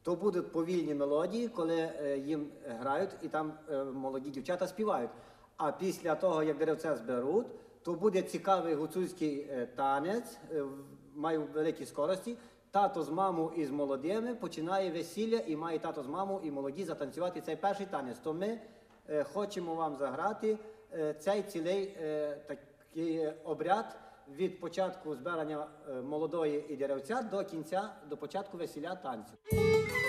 то будуть повільні мелодії, коли їм грають, і там молоді дівчата співають. А після того, як деревця зберуть, то буде цікавий гуцульський танець, має великі скорості. Тато з мамою і з молодими починає весілля, і має тато з мамою і молоді затанцювати цей перший танець. То ми хочемо вам заграти цей цілий такий обряд від початку збирання молодої і деревця до кінця, до початку весілля танцю.